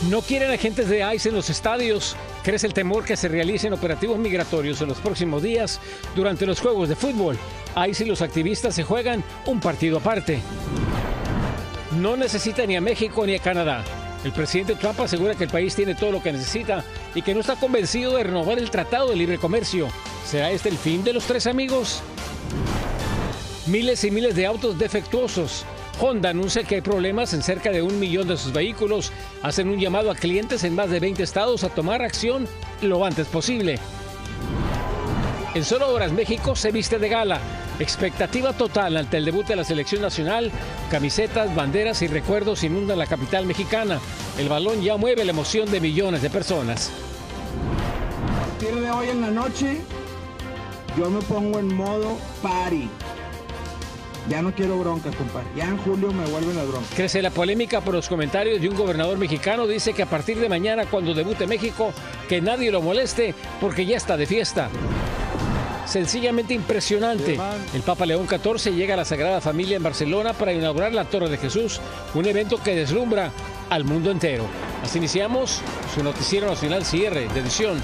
No quieren agentes de ICE en los estadios. Crece el temor que se realicen operativos migratorios en los próximos días durante los juegos de fútbol. ICE y los activistas se juegan un partido aparte. No necesita ni a México ni a Canadá. El presidente Trump asegura que el país tiene todo lo que necesita y que no está convencido de renovar el Tratado de Libre Comercio. ¿Será este el fin de los tres amigos? Miles y miles de autos defectuosos. Honda anuncia que hay problemas en cerca de 1 millón de sus vehículos. Hacen un llamado a clientes en más de 20 estados a tomar acción lo antes posible. En solo horas, México se viste de gala. Expectativa total ante el debut de la selección nacional. Camisetas, banderas y recuerdos inundan la capital mexicana. El balón ya mueve la emoción de millones de personas. A partir de hoy en la noche, yo me pongo en modo party. Ya no quiero bronca, compadre. Ya en julio me vuelven las broncas. Crece la polémica por los comentarios de un gobernador mexicano. Dice que a partir de mañana, cuando debute México, que nadie lo moleste porque ya está de fiesta. Sencillamente impresionante. El Papa León XIV llega a la Sagrada Familia en Barcelona para inaugurar la Torre de Jesús, un evento que deslumbra al mundo entero. Así iniciamos su noticiero nacional cierre de edición.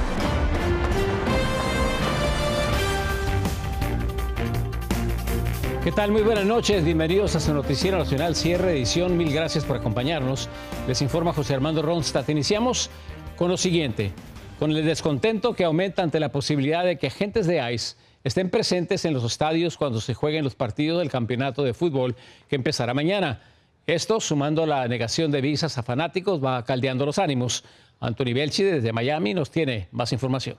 ¿Qué tal? Muy buenas noches. Bienvenidos a su noticiero nacional cierre de edición. Mil gracias por acompañarnos. Les informa José Armando Ronstadt. Iniciamos con lo siguiente. Con el descontento que aumenta ante la posibilidad de que agentes de ICE estén presentes en los estadios cuando se jueguen los partidos del campeonato de fútbol que empezará mañana. Esto, sumando a la negación de visas a fanáticos, va caldeando los ánimos. Anthony Belchi, desde Miami, nos tiene más información.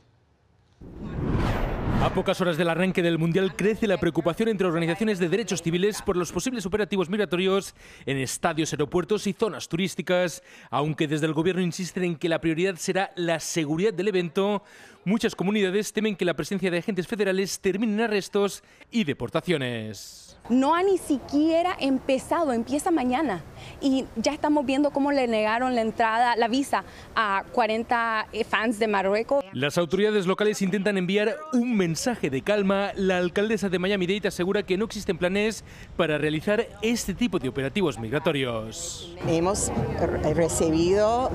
A pocas horas del arranque del Mundial crece la preocupación entre organizaciones de derechos civiles por los posibles operativos migratorios en estadios, aeropuertos y zonas turísticas. Aunque desde el gobierno insisten en que la prioridad será la seguridad del evento, muchas comunidades temen que la presencia de agentes federales termine en arrestos y deportaciones. No ha ni siquiera empezado, empieza mañana. Y ya estamos viendo cómo le negaron la entrada, la visa a 40 fans de Marruecos. Las autoridades locales intentan enviar un mensaje de calma. La alcaldesa de Miami-Dade asegura que no existen planes para realizar este tipo de operativos migratorios. Hemos recibido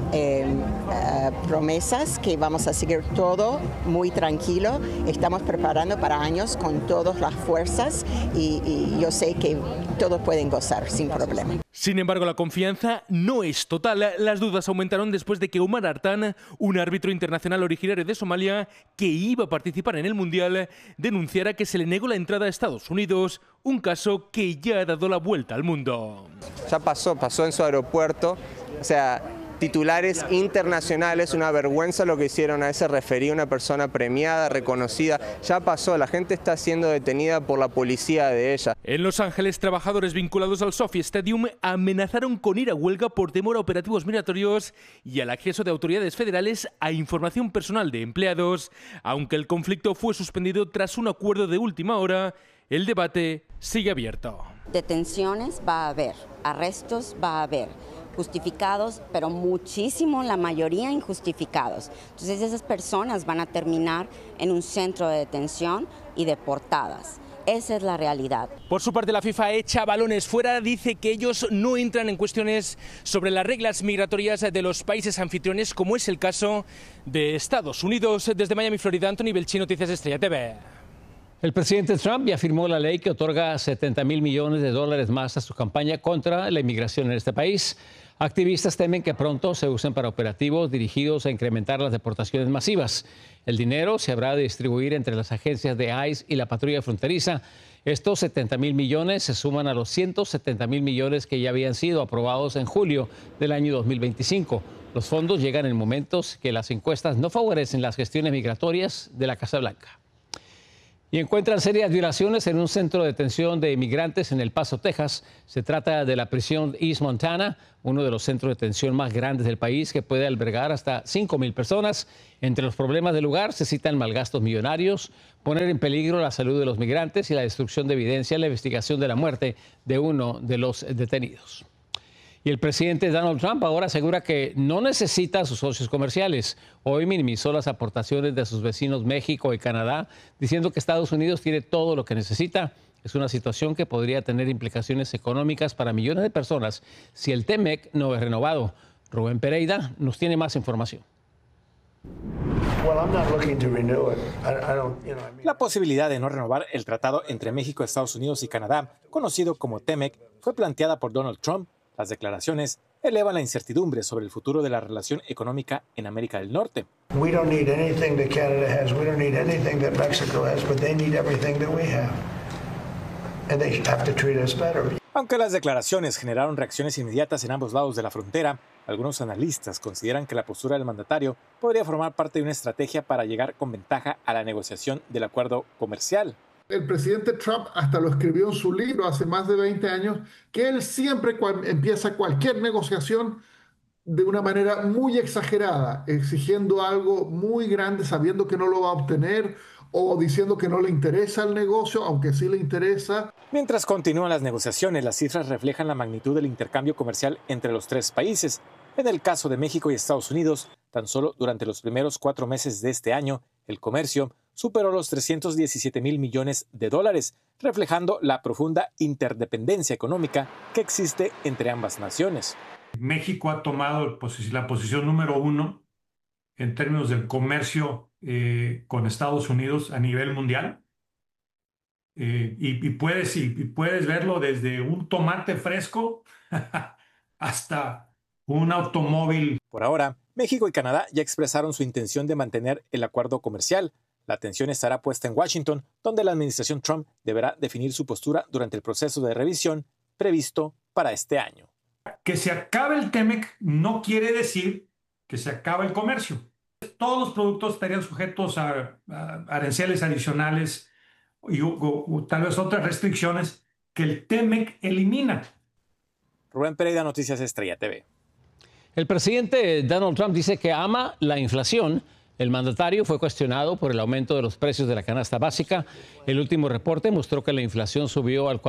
promesas que vamos a seguir todo muy tranquilo. Estamos preparando para años con todas las fuerzas y yo sé que todos pueden gozar sin problema. Sin embargo, la confianza no es total. Las dudas aumentaron después de que Omar Artan, un árbitro internacional originario de Somalia que iba a participar en el Mundial, denunciara que se le negó la entrada a Estados Unidos, un caso que ya ha dado la vuelta al mundo. Ya pasó en su aeropuerto, o sea, titulares internacionales, una vergüenza lo que hicieron a ese referí, una persona premiada, reconocida. Ya pasó, la gente está siendo detenida por la policía de ella. En Los Ángeles, trabajadores vinculados al SoFi Stadium amenazaron con ir a huelga por temor a operativos migratorios y al acceso de autoridades federales a información personal de empleados. Aunque el conflicto fue suspendido tras un acuerdo de última hora, el debate sigue abierto. Detenciones va a haber, arrestos va a haber. Justificados, pero muchísimo, la mayoría injustificados. Entonces esas personas van a terminar en un centro de detención y deportadas. Esa es la realidad. Por su parte, la FIFA echa balones fuera, dice que ellos no entran en cuestiones sobre las reglas migratorias de los países anfitriones, como es el caso de Estados Unidos. Desde Miami, Florida, Anthony Belchi, Noticias Estrella TV. El presidente Trump ya firmó la ley que otorga $70,000 millones más a su campaña contra la inmigración en este país. Activistas temen que pronto se usen para operativos dirigidos a incrementar las deportaciones masivas. El dinero se habrá de distribuir entre las agencias de ICE y la patrulla fronteriza. Estos $70,000 millones se suman a los $170,000 millones que ya habían sido aprobados en julio del año 2025. Los fondos llegan en momentos que las encuestas no favorecen las gestiones migratorias de la Casa Blanca. Y encuentran serias violaciones en un centro de detención de inmigrantes en El Paso, Texas. Se trata de la prisión East Montana, uno de los centros de detención más grandes del país que puede albergar hasta 5,000 personas. Entre los problemas del lugar se citan malgastos millonarios, poner en peligro la salud de los migrantes y la destrucción de evidencia en la investigación de la muerte de uno de los detenidos. Y el presidente Donald Trump ahora asegura que no necesita a sus socios comerciales. Hoy minimizó las aportaciones de sus vecinos México y Canadá, diciendo que Estados Unidos tiene todo lo que necesita. Es una situación que podría tener implicaciones económicas para millones de personas si el TMEC no es renovado. Rubén Pereira nos tiene más información. La posibilidad de no renovar el tratado entre México, Estados Unidos y Canadá, conocido como TEMEC, fue planteada por Donald Trump. Las declaraciones elevan la incertidumbre sobre el futuro de la relación económica en América del Norte. We don't need anything that Canada has. We don't need anything that Mexico has, but they need everything that we have. And they have to treat us better. Aunque las declaraciones generaron reacciones inmediatas en ambos lados de la frontera, algunos analistas consideran que la postura del mandatario podría formar parte de una estrategia para llegar con ventaja a la negociación del acuerdo comercial. El presidente Trump hasta lo escribió en su libro hace más de 20 años, que él siempre empieza cualquier negociación de una manera muy exagerada, exigiendo algo muy grande, sabiendo que no lo va a obtener, o diciendo que no le interesa el negocio, aunque sí le interesa. Mientras continúan las negociaciones, las cifras reflejan la magnitud del intercambio comercial entre los tres países. En el caso de México y Estados Unidos, tan solo durante los primeros 4 meses de este año, el comercio superó los 317,000 millones de dólares, reflejando la profunda interdependencia económica que existe entre ambas naciones. México ha tomado la posición número 1 en términos del comercio con Estados Unidos a nivel mundial. Y puedes verlo desde un tomate fresco hasta un automóvil. Por ahora, México y Canadá ya expresaron su intención de mantener el acuerdo comercial. La atención estará puesta en Washington, donde la administración Trump deberá definir su postura durante el proceso de revisión previsto para este año. Que se acabe el TEMEC no quiere decir que se acabe el comercio. Todos los productos estarían sujetos a aranceles adicionales y tal vez otras restricciones que el TEMEC elimina. Rubén Pereira, Noticias Estrella TV. El presidente Donald Trump dice que ama la inflación. El mandatario fue cuestionado por el aumento de los precios de la canasta básica. El último reporte mostró que la inflación subió al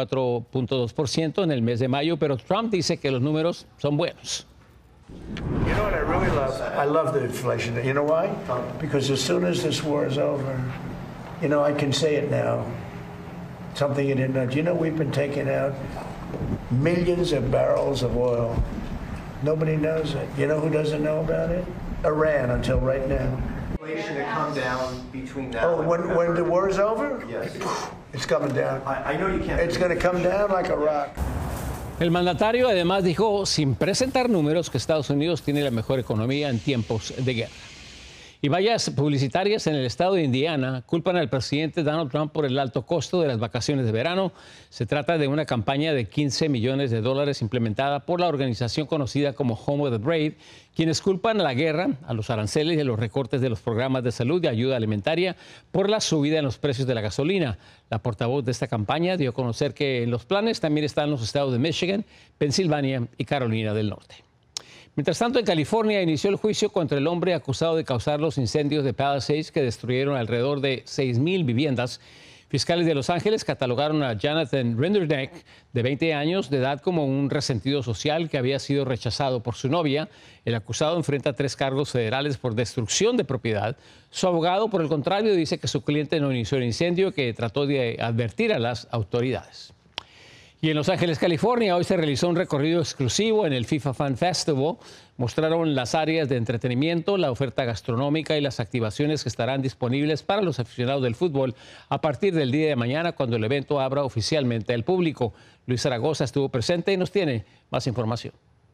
4.2% en el mes de mayo, pero Trump dice que los números son buenos. You know what I really love? I love the inflation. You know why? Because as soon as this war is over, you know, I can say it now. Something you didn't know. You know, we've been taking out millions of barrels of oil. Nobody knows it. You know who doesn't know about it? Iran, until right now. Inflation to come down between now and when the war is over? Yes. It's coming down. I know you can't. It's going to come down like a rock. El mandatario además dijo, sin presentar números, que Estados Unidos tiene la mejor economía en tiempos de guerra. Y vallas publicitarias en el estado de Indiana culpan al presidente Donald Trump por el alto costo de las vacaciones de verano. Se trata de una campaña de $15 millones implementada por la organización conocida como Home of the Brave, quienes culpan a la guerra, a los aranceles y a los recortes de los programas de salud y ayuda alimentaria por la subida en los precios de la gasolina. La portavoz de esta campaña dio a conocer que en los planes también están los estados de Michigan, Pensilvania y Carolina del Norte. Mientras tanto, en California inició el juicio contra el hombre acusado de causar los incendios de Palisades que destruyeron alrededor de 6,000 viviendas. Fiscales de Los Ángeles catalogaron a Jonathan Rinderneck, de 20 años de edad, como un resentido social que había sido rechazado por su novia. El acusado enfrenta 3 cargos federales por destrucción de propiedad. Su abogado, por el contrario, dice que su cliente no inició el incendio, que trató de advertir a las autoridades. Y en Los Ángeles, California, hoy se realizó un recorrido exclusivo en el FIFA Fan Festival. Mostraron las áreas de entretenimiento, la oferta gastronómica y las activaciones que estarán disponibles para los aficionados del fútbol a partir del día de mañana, cuando el evento abra oficialmente al público. Luis Zaragoza estuvo presente y nos tiene más información.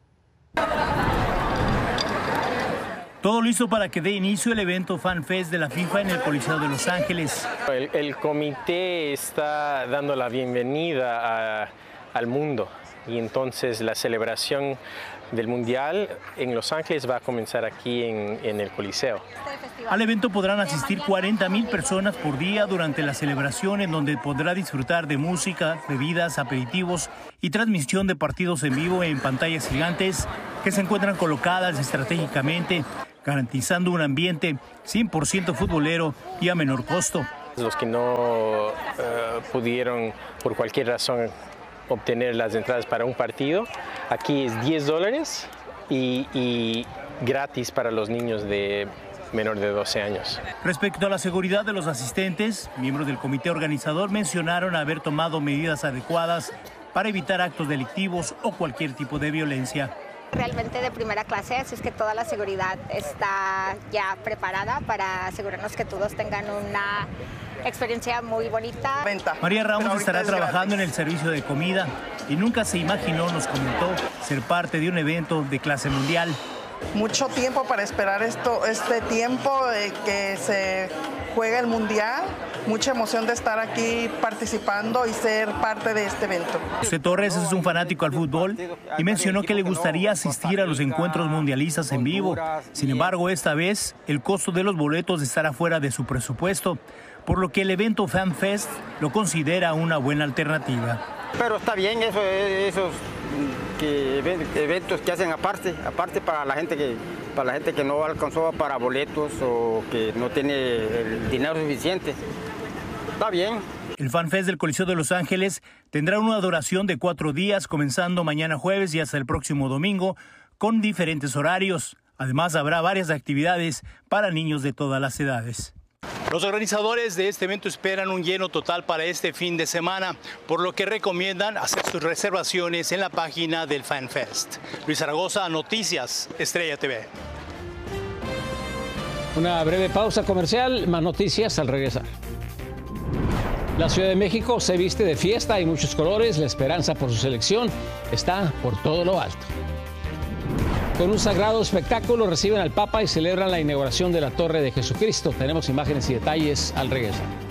Todo listo para que dé inicio el evento Fan Fest de la FIFA en el Coliseo de Los Ángeles. El comité está dando la bienvenida al mundo y entonces la celebración del Mundial en Los Ángeles va a comenzar aquí en el Coliseo. Al evento podrán asistir 40,000 personas por día durante la celebración, en donde podrá disfrutar de música, bebidas, aperitivos y transmisión de partidos en vivo en pantallas gigantes que se encuentran colocadas estratégicamente, garantizando un ambiente 100% futbolero y a menor costo. Los que no pudieron por cualquier razón obtener las entradas para un partido, aquí es $10 y gratis para los niños de menor de 12 años. Respecto a la seguridad de los asistentes, miembros del comité organizador mencionaron haber tomado medidas adecuadas para evitar actos delictivos o cualquier tipo de violencia. Realmente de primera clase, así es que toda la seguridad está ya preparada para asegurarnos que todos tengan una experiencia muy bonita. María Ramos estará trabajando en el servicio de comida y nunca se imaginó, nos comentó, ser parte de un evento de clase mundial. Mucho tiempo para esperar este tiempo de que se juega el mundial. Mucha emoción de estar aquí participando y ser parte de este evento. José Torres es un fanático al fútbol y mencionó que le gustaría asistir a los encuentros mundialistas en vivo. Sin embargo, esta vez el costo de los boletos estará fuera de su presupuesto, por lo que el evento FanFest lo considera una buena alternativa. Pero está bien esos eventos que hacen aparte para la gente que no alcanzó para boletos o que no tiene el dinero suficiente. Está bien. El FanFest del Coliseo de Los Ángeles tendrá una duración de 4 días, comenzando mañana jueves y hasta el próximo domingo, con diferentes horarios. Además, habrá varias actividades para niños de todas las edades. Los organizadores de este evento esperan un lleno total para este fin de semana, por lo que recomiendan hacer sus reservaciones en la página del FanFest. Luis Zaragoza, Noticias Estrella TV. Una breve pausa comercial, más noticias al regresar. La Ciudad de México se viste de fiesta, hay muchos colores, la esperanza por su selección está por todo lo alto. Con un sagrado espectáculo reciben al Papa y celebran la inauguración de la Torre de Jesucristo. Tenemos imágenes y detalles al regresar.